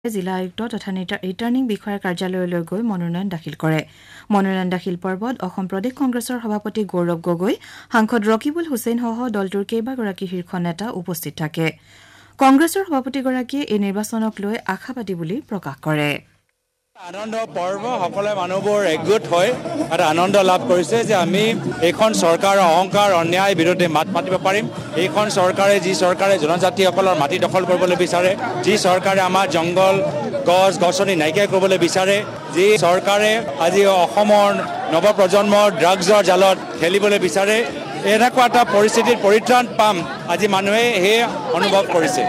জিলা আয়ুক্ত তথা ৰিটাৰ্নিং বিষয়াৰ কাৰ্যালয়লৈ গৈ মনোনয়ন দাখিল কৰে। মনোনয়ন দাখিল পৰ্বত অসম প্ৰদেশ কংগ্ৰেছৰ সভাপতি গৌৰৱ গগৈ, সাংসদ ৰকিবুল হুছেইনসহ দলটোৰ কেইবাগৰাকী শীৰ্ষ নেতা উপস্থিত থাকে। কংগ্ৰেছৰ সভাপতিগৰাকীয়ে এই নিৰ্বাচনক লৈ আশাবাদী বুলি প্ৰকাশ কৰে। আনন্দ পৰ্ব সকলে মানুহবোৰ একগোট হৈ এটা আনন্দ লাভ কৰিছে যে আমি এইখন চৰকাৰৰ অহংকাৰ অন্যায় বিৰুদ্ধে মাত মাতিব পাৰিম। এইখন চৰকাৰে যি চৰকাৰে জনজাতিসকলৰ মাটি দখল কৰিবলৈ বিচাৰে, যি চৰকাৰে আমাৰ জংগল গছ গছনি নাইকিয়া কৰিবলৈ বিচাৰে, যি চৰকাৰে আজি অসমৰ নৱপ্ৰজন্মৰ ড্ৰাগছৰ জালত খেলিবলৈ বিচাৰে, এনেকুৱা এটা পৰিস্থিতিৰ পৰিত্ৰাণ পাম আজি মানুহে সেই অনুভৱ কৰিছে।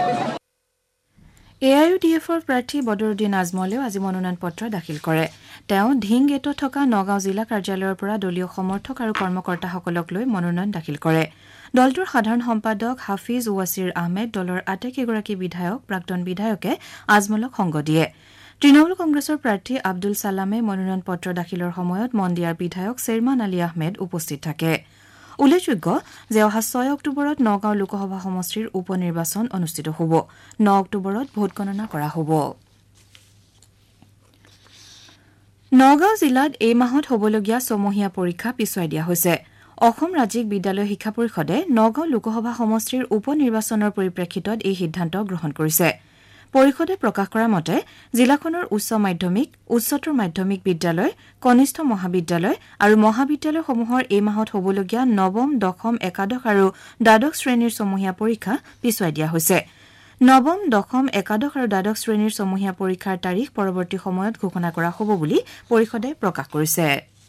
AIUDFৰ প্ৰাৰ্থী বদৰুদ্দিন আজমলেও আজি মনোনয়ন পত্ৰ দাখিল কৰে। তেওঁ ধিং গেটত থকা নগাঁও জিলা কাৰ্যালয়ৰ পৰা দলীয় সমৰ্থক আৰু কৰ্মকৰ্তাসকলক লৈ মনোনয়ন দাখিল কৰে। দলটোৰ সাধাৰণ সম্পাদক হাফিজ ৱাছিৰ আহমেদ, দলৰ আটাইকেইগৰাকী বিধায়ক, প্ৰাক্তন বিধায়কে আজমলক সংগ দিয়ে। তৃণমূল কংগ্ৰেছৰ প্ৰাৰ্থী আব্দুল ছালামে মনোনয়ন পত্ৰ দাখিলৰ সময়ত মন্দিয়াৰ বিধায়ক শ্বেৰমান আলী আহমেদ উপস্থিত থাকে। উল্লেখযোগ্য যে অহা 6 অক্টোবৰত নগাঁও লোকসভা সমষ্টিৰ উপ নিৰ্বাচন অনুষ্ঠিত হ'ব। 9 অক্টোবৰত ভোটগণনা কৰা হ'ব। নগাঁও জিলাত এই মাহত হ'বলগীয়া ছমহীয়া পৰীক্ষা পিছুৱাই দিয়া হৈছে। অসম ৰাজ্যিক বিদ্যালয় শিক্ষা পৰিষদে নগাঁও লোকসভা সমষ্টিৰ উপ নিৰ্বাচনৰ পৰিপ্ৰেক্ষিতত এই সিদ্ধান্ত গ্ৰহণ কৰিছে। পৰিষদে প্ৰকাশ কৰা মতে জিলাখনৰ উচ্চ মাধ্যমিক, উচ্চতৰ মাধ্যমিক বিদ্যালয়, কনিষ্ঠ মহাবিদ্যালয় আৰু মহাবিদ্যালয়সমূহৰ এই মাহত হ'বলগীয়া নৱম, দশম, একাদশ আৰু দ্বাদশ শ্ৰেণীৰ ছমহীয়া পৰীক্ষা পিছুৱাই দিয়া হৈছে। নৱম, দশম, একাদশ আৰু দ্বাদশ শ্ৰেণীৰ ছমহীয়া পৰীক্ষাৰ তাৰিখ পৰৱৰ্তী সময়ত ঘোষণা কৰা হ'ব বুলি পৰিষদে প্ৰকাশ কৰিছে।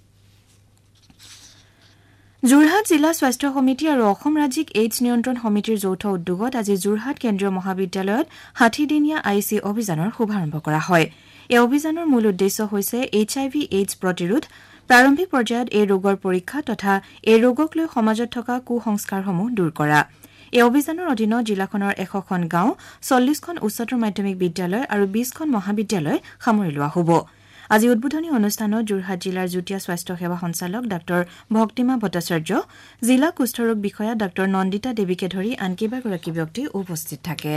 যোৰহাট জিলা স্বাস্থ্য সমিতি আৰু অসম ৰাজ্যিক এইডছ নিয়ন্ত্ৰণ সমিতিৰ যৌথ উদ্যোগত আজি যোৰহাট কেন্দ্ৰীয় মহাবিদ্যালয়ত 60দিনীয়া IC অভিযানৰ শুভাৰম্ভ কৰা হয়। এই অভিযানৰ মূল উদ্দেশ্য হৈছে HIV এইডছ প্ৰতিৰোধ, প্ৰাৰম্ভিক পৰ্যায়ত এই ৰোগৰ পৰীক্ষা তথা এই ৰোগক লৈ সমাজত থকা কুসংস্কাৰসমূহ দূৰ কৰা। এই অভিযানৰ অধীনত জিলাখনৰ 100খন গাঁও, 40খন উচ্চতৰ মাধ্যমিক বিদ্যালয় আৰু 20খন মহাবিদ্যালয় সামৰি লোৱা হ'ব। আজি উদ্বোধনী অনুষ্ঠানত যোৰহাট জিলাৰ যুটীয়া স্বাস্থ্য সেৱা সঞ্চালক ডাঃ ভক্তিমা ভট্টাচাৰ্য, জিলা কুষ্ঠৰোগ বিষয়া ডাঃ নন্দিতা দেৱীকে ধৰি আন কেইবাগৰাকী ব্যক্তি উপস্থিত থাকে।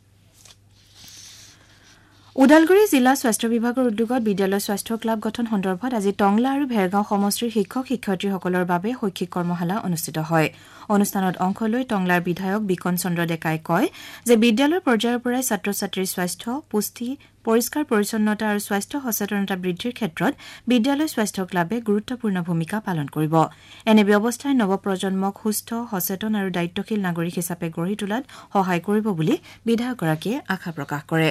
ওদালগুৰি জিলা স্বাস্থ্য বিভাগৰ উদ্যোগত বিদ্যালয় স্বাস্থ্য ক্লাব গঠন সন্দৰ্ভত আজি টংলা আৰু ভেৰগাঁও সমষ্টিৰ শিক্ষক শিক্ষয়িত্ৰীসকলৰ বাবে শৈক্ষিক কৰ্মশালা অনুষ্ঠিত হয়। অনুষ্ঠানত অংশ লৈ টংলাৰ বিধায়ক বিকন চন্দ্ৰ ডেকাই কয় যে বিদ্যালয় পৰ্যায়ৰ পৰাই ছাত্ৰ ছাত্ৰীৰ স্বাস্থ্য, পুষ্টি, পৰিষ্কাৰ পৰিচ্ছন্নতা আৰু স্বাস্থ্য সচেতনতা বৃদ্ধিৰ ক্ষেত্ৰত বিদ্যালয় স্বাস্থ্য ক্লাবে গুৰুত্বপূৰ্ণ ভূমিকা পালন কৰিব। এনে ব্যৱস্থাই নৱপ্ৰজন্মক সুস্থ, সচেতন আৰু দায়িত্বশীল নাগৰিক হিচাপে গঢ়ি তোলাত সহায় কৰিব বুলি বিধায়কগৰাকীয়ে আশা প্ৰকাশ কৰে।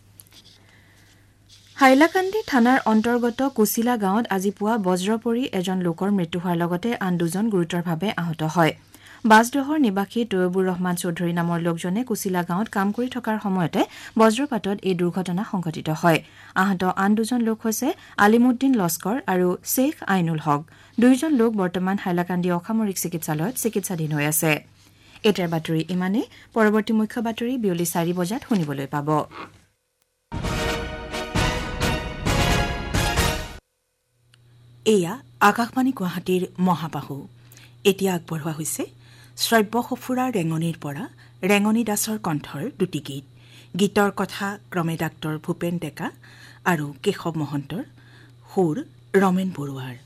হাইলাকান্দি থানাৰ অন্তৰ্গত কুচিলা গাঁৱত আজি পুৱা বজ্ৰ পৰি এজন লোকৰ মৃত্যু হোৱাৰ লগতে আন দুজন গুৰুতৰভাৱে আহত হয়। বাজদহৰ নিবাসী তৈয়বুৰ ৰহমান চৌধুৰী নামৰ লোকজনে কুচিলা গাঁৱত কাম কৰি থকাৰ সময়তে বজ্ৰপাতত এই দুৰ্ঘটনা সংঘটিত হয়। আহত আন দুজন লোক হৈছে আলিমুদ্দিন লস্কৰ আৰু শ্বেখ আইনুল হক। দুয়োজন লোক বৰ্তমান হাইলাকান্দি অসামৰিক চিকিৎসালয়ত চিকিৎসাধীন হৈ আছে। এতিয়াৰ বাতৰি ইমানেই। পৰৱৰ্তী মুখ্য বাতৰি বিয়লি 4 বজাত শুনিবলৈ পাব। এয়া আকাশবাণী গুৱাহাটীৰ মহাবাহু। এতিয়া আগবঢ়োৱা হৈছে শ্ৰব্য সফুৰাৰ ৰেঙনিৰ পৰা ৰেঙনি দাসৰ কণ্ঠৰ দুটি গীত। গীতৰ কথা ক্ৰমে ডাক্তৰ ভূপেন ডেকা আৰু কেশৱ মহন্তৰ, সুৰ ৰমেন বৰুৱাৰ।